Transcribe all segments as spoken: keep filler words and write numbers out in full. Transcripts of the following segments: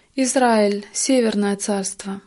Израиль, Северное царство.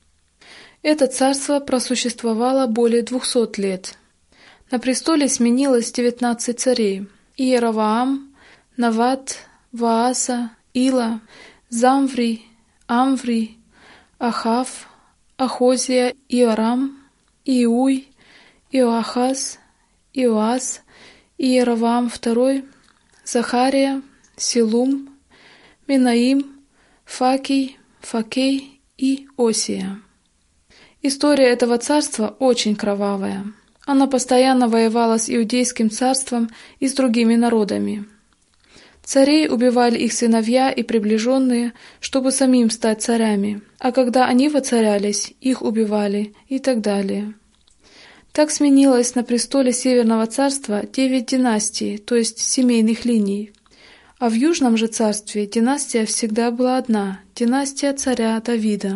Это царство просуществовало более двухсот лет. На престоле сменилось девятнадцать царей: Иеровоам, Нават, Вааса, Ила, Замврий, Амврий, Ахав, Ахозия, Иорам, Иуй, Иоахаз, Иоас, Иеровоам второй, Захария, Силум, Минаим, Факий, Факей и Осия. История этого царства очень кровавая. Она постоянно воевала с Иудейским царством и с другими народами. Царей убивали их сыновья и приближенные, чтобы самим стать царями, а когда они воцарялись, их убивали и так далее. Так сменилось на престоле Северного царства девять династий, то есть семейных линий. А в Южном же царстве династия всегда была одна – династия царя Давида.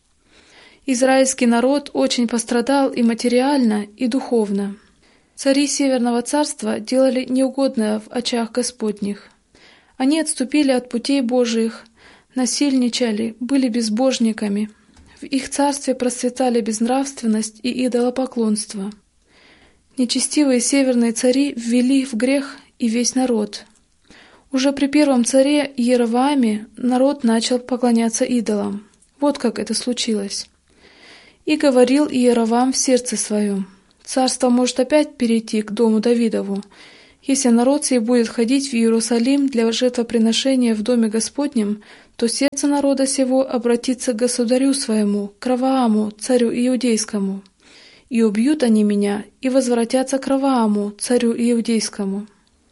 Израильский народ очень пострадал и материально, и духовно. Цари Северного царства делали неугодное в очах Господних. Они отступили от путей Божиих, насильничали, были безбожниками. В их царстве процветали безнравственность и идолопоклонство. Нечестивые северные цари ввели в грех и весь народ. Уже при первом царе Иеровоаме народ начал поклоняться идолам. Вот как это случилось. «И говорил Иеровоам в сердце своем: царство может опять перейти к дому Давидову, если народ сей будет ходить в Иерусалим для жертвоприношения в доме Господнем, то сердце народа сего обратится к государю своему, к Ровоаму, царю Иудейскому. И убьют они меня, и возвратятся к Ровоаму, царю Иудейскому».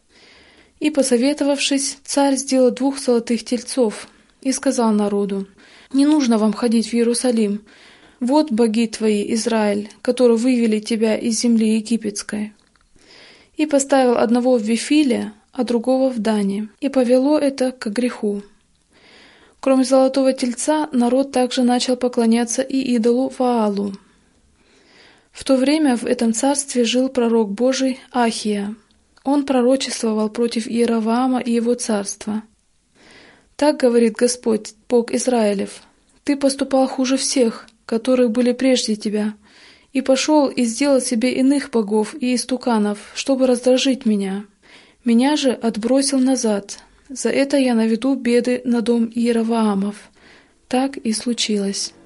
И, посоветовавшись, царь сделал двух золотых тельцов и сказал народу: «Не нужно вам ходить в Иерусалим. Вот боги твои, Израиль, которые вывели тебя из земли египетской». И поставил одного в Вифиле, а другого в Дане, и повело это к греху. Кроме золотого тельца, народ также начал поклоняться и идолу Ваалу. В то время в этом царстве жил пророк Божий Ахия. Он пророчествовал против Иеровоама и его царства. «Так говорит Господь, Бог Израилев: ты поступал хуже всех, которые были прежде тебя, и пошел и сделал себе иных богов и истуканов, чтобы раздражить меня. Меня же отбросил назад. За это я наведу беды на дом Иеровоамов». Так и случилось.